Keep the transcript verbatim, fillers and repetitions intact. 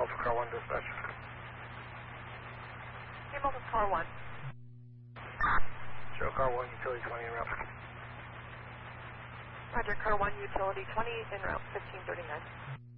hold for car one dispatch. Team hold for car one. Show car one, utility twenty en route. Roger, car one, utility twenty en route, fifteen thirty-nine.